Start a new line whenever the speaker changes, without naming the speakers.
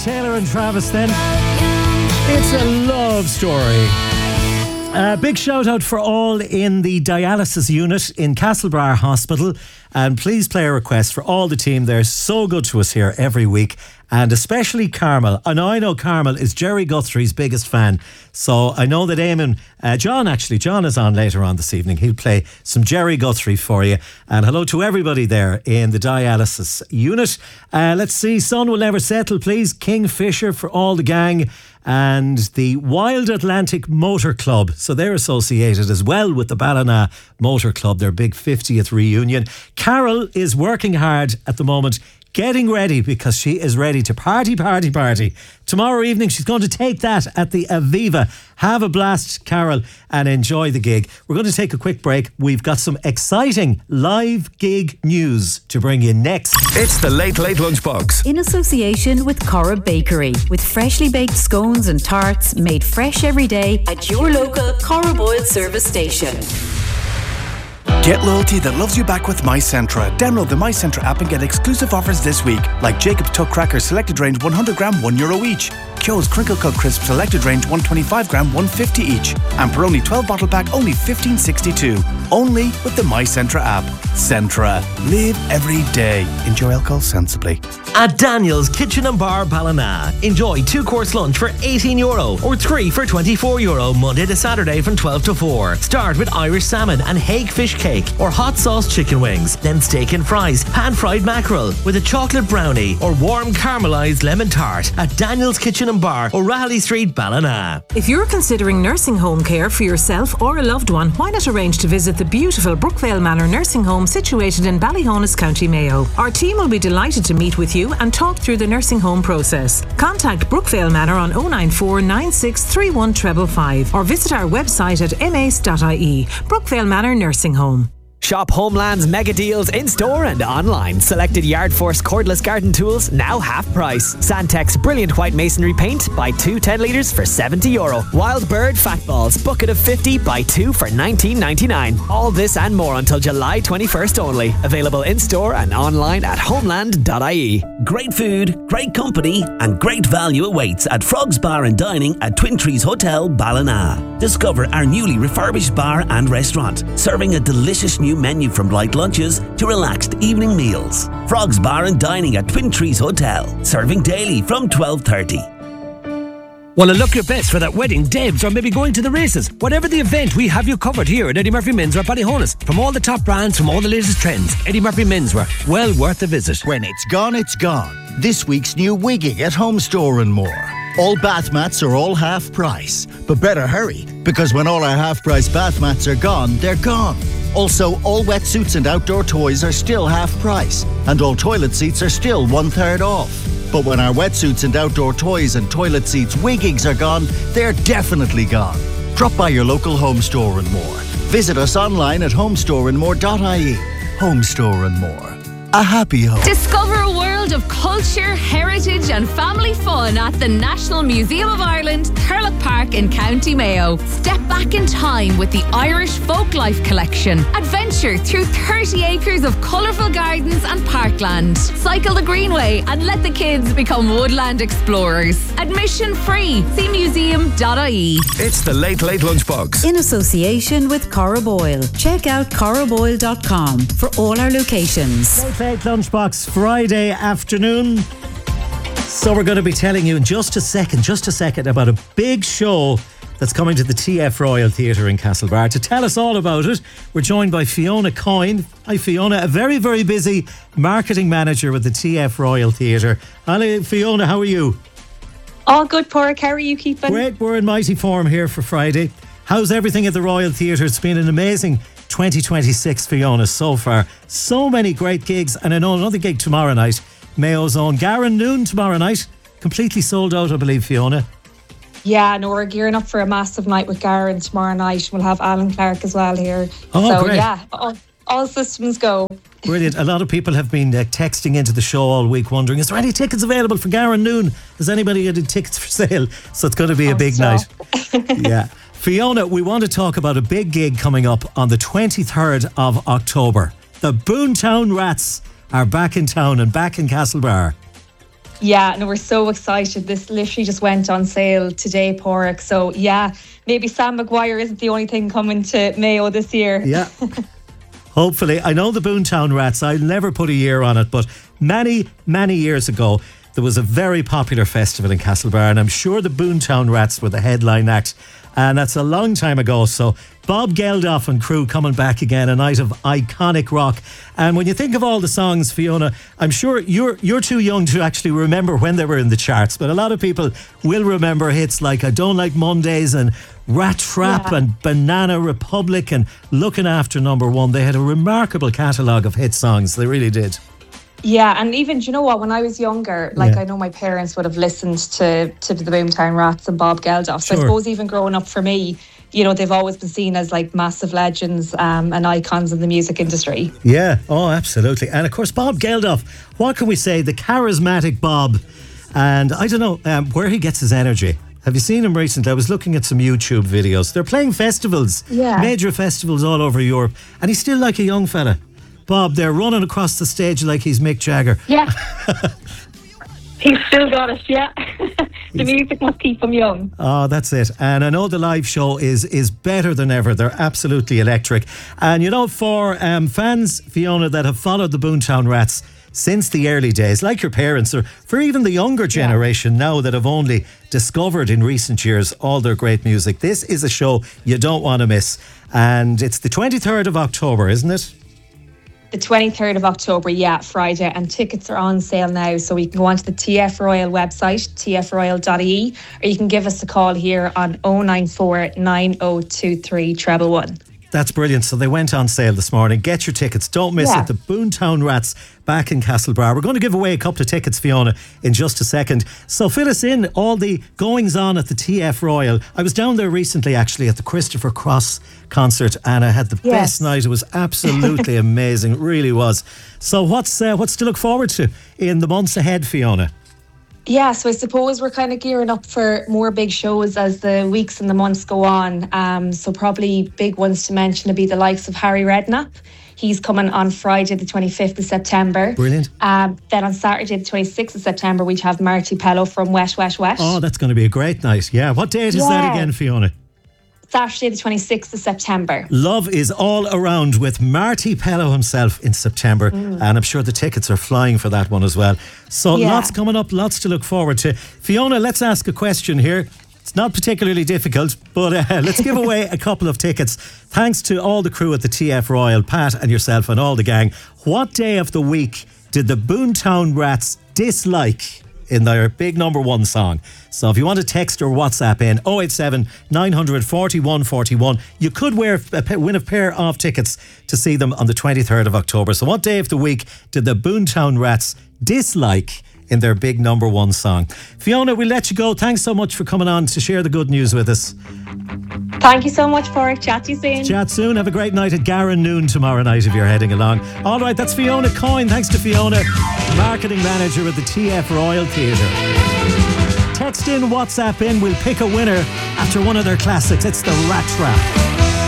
Taylor and Travis then. It's a love story. Big shout out for all in the dialysis unit in Castlebar Hospital, and please play a request for all the team. They're so good to us here every week, and especially Carmel. I know Carmel is Jerry Guthrie's biggest fan, so I know that Eamon, John is on later on this evening. He'll play some Jerry Guthrie for you, and hello to everybody there in the dialysis unit. Let's see, Sun Will Never Settle, please. Kingfisher for all the gang, and the Wild Atlantic Motor Club. So they're associated as well with the Ballina Motor Club, their big 50th reunion. Carol is working hard at the moment, getting ready because she is ready to party. Tomorrow evening she's going to take that at the Aviva. Have a blast, Carol, and enjoy the gig. We're going to take a quick break. We've got some exciting live gig news to bring you next.
It's the Late Lunchbox.
In association with Cora Bakery, with freshly baked scones and tarts made fresh every day at your local Cora Boyle service station.
Get loyalty that loves you back with MyCentra. Download the MyCentra app and get exclusive offers this week, like Jacob's Tuck Crackers Selected Range 100 gram €1 each, Kyo's Crinkle Cut Crisp Selected Range 125 gram $1.50 each, and Peroni 12 bottle pack only $15.62. Only with the MyCentra app. Centra. Live every day. Enjoy alcohol sensibly.
At Daniel's Kitchen and Bar Ballina, enjoy 2-course lunch for €18 or 3 for €24 Monday to Saturday from 12 to 4. Start with Irish salmon and Hague fish cake or hot sauce chicken wings, then steak and fries, pan-fried mackerel with a chocolate brownie or warm caramelised lemon tart at Daniel's Kitchen and Bar, O'Reilly Street, Ballina.
If you're considering nursing home care for yourself or a loved one, why not arrange to visit the beautiful Brookvale Manor Nursing Home situated in Ballyhonus, County Mayo. Our team will be delighted to meet with you and talk through the nursing home process. Contact Brookvale Manor on 094 96 31 555 or visit our website at mace.ie. Brookvale Manor Nursing Home.
Shop Homeland's mega deals in store and online. Selected Yard Force cordless garden tools now half price. Sandtex brilliant white masonry paint, buy 2 10 litres for €70. Wild Bird fat balls, bucket of 50, buy 2 for $19.99. All this and more until July 21st only. Available in store and online at homeland.ie.
Great food, great company and great value awaits at Frogs Bar and Dining at Twin Trees Hotel, Ballina. Discover our newly refurbished bar and restaurant, serving a delicious new menu from light lunches to relaxed evening meals. Frogs Bar and Dining at Twin Trees Hotel, serving daily from 12:30.
Want to look your best for that wedding, debs, or maybe going to the races? Whatever the event, we have you covered here at Eddie Murphy Menswear Ballyhonus. From all the top brands, from all the latest trends, Eddie Murphy Menswear, well worth a visit.
When it's gone, it's gone. This week's new wigging at Home Store and More. All bath mats are all half price. But better hurry, because when all our half price bath mats are gone, they're gone. Also, all wetsuits and outdoor toys are still half price, and all toilet seats are still 1/3 off. But when our wetsuits and outdoor toys and toilet seats wiggings are gone, they're definitely gone. Drop by your local Home Store and More. Visit us online at homestoreandmore.ie. Home Store and More. A happy home.
Discover a world of culture, heritage and family fun at the National Museum of Ireland, Thurlock Park in County Mayo. Step back in time with the Irish Folklife Collection. Adventure through 30 acres of colourful gardens and parkland. Cycle the Greenway and let the kids become woodland explorers. Admission free. See museum.ie.
It's the Late Lunchbox.
In association with Cora Boyle. Check out coraboyle.com for all our locations.
Late Lunchbox Friday afternoon. So we're going to be telling you in just a second about a big show that's coming to the TF Royal Theatre in Castlebar. To tell us all about it, we're joined by Fiona Coyne. Hi Fiona, a very, very busy marketing manager with the TF Royal Theatre. Hello Fiona, how are you?
All good, Porrick. How are you keeping?
Great, we're in mighty form here for Friday. How's everything at the Royal Theatre? It's been an amazing 2026, Fiona, so far. So many great gigs, and I know another gig tomorrow night. Mayo's own Garen Noon tomorrow night. Completely sold out, I believe, Fiona.
Yeah, no, we're gearing up for a massive night with Garen tomorrow night. We'll have Alan Clark as well here.
Oh,
so,
great.
Yeah, all systems go.
Brilliant. A lot of people have been texting into the show all week wondering, is there any tickets available for Garen Noon? Has anybody got any tickets for sale? So it's going to be a big night. Yeah. Fiona, we want to talk about a big gig coming up on the 23rd of October. The Boontown Rats are back in town and back in Castlebar.
Yeah, no, we're so excited. This literally just went on sale today, Porrick. So yeah, maybe Sam Maguire isn't the only thing coming to Mayo this year.
Yeah. Hopefully. I know the Boontown Rats, I'll never put a year on it, but many, many years ago, there was a very popular festival in Castlebar, and I'm sure the Boontown Rats were the headline act. And that's a long time ago. So Bob Geldof and crew coming back again, a night of iconic rock. And when you think of all the songs, Fiona, I'm sure you're too young to actually remember when they were in the charts, but a lot of people will remember hits like I Don't Like Mondays and Rat Trap and Banana Republic and Looking After Number One. They had a remarkable catalogue of hit songs. They really did.
Yeah, and even, do you know what, when I was younger, like I know my parents would have listened to the Boomtown Rats and Bob Geldof. So I suppose even growing up for me, you know, they've always been seen as like massive legends and icons in the music industry.
Yeah, oh, absolutely. And of course, Bob Geldof, what can we say? The charismatic Bob. And I don't know where he gets his energy. Have you seen him recently? I was looking at some YouTube videos. They're playing festivals, major festivals all over Europe. And he's still like a young fella. Bob, they're running across the stage like he's Mick Jagger.
Yeah. He's still got it, yeah. The music must keep him young.
Oh, that's it. And I know the live show is better than ever. They're absolutely electric. And you know, for fans, Fiona, that have followed the Boontown Rats since the early days, like your parents, or for even the younger generation now that have only discovered in recent years all their great music, this is a show you don't want to miss. And it's the 23rd of October, isn't it?
The 23rd of October, yeah, Friday, and tickets are on sale now, so you can go onto the TF Royal website, tfroyal.ie, or you can give us a call here on 094 9023 111.
That's brilliant. So they went on sale this morning. Get your tickets. Don't miss it. The Boontown Rats back in Castlebar. We're going to give away a couple of tickets, Fiona, in just a second. So fill us in all the goings on at the TF Royal. I was down there recently, actually, at the Christopher Cross concert, and I had the best night. It was absolutely amazing. It really was. So what's to look forward to in the months ahead, Fiona?
Yeah, so I suppose we're kind of gearing up for more big shows as the weeks and the months go on. So probably big ones to mention would be the likes of Harry Redknapp. He's coming on Friday the 25th of September.
Brilliant.
Then on Saturday the 26th of September we have Marty Pellow from Wet Wet Wet.
Oh, that's going to be a great night. Yeah, what date is that again, Fiona?
Saturday the 26th of September.
Love is all around with Marty Pellow himself in September, and I'm sure the tickets are flying for that one as well. So lots coming up, lots to look forward to. Fiona, let's ask a question here. It's not particularly difficult, but let's give away a couple of tickets. Thanks to all the crew at the TF Royal, Pat and yourself and all the gang. What day of the week did the Boontown Rats dislike in their big number one song? So if you want to text or WhatsApp in 087 900 41 41, you could win a pair of tickets to see them on the 23rd of October. So what day of the week did the Boontown Rats dislike in their big number one song? Fiona, we'll let you go. Thanks so much for coming on to share the good news with us.
Thank you so much, Porrick. Chat to you soon.
Chat soon. Have a great night at Garran Noon tomorrow night if you're heading along. All right, that's Fiona Coyne. Thanks to Fiona, marketing manager at the TF Royal Theatre. Text in, WhatsApp in. We'll pick a winner after one of their classics. It's the Rat Trap.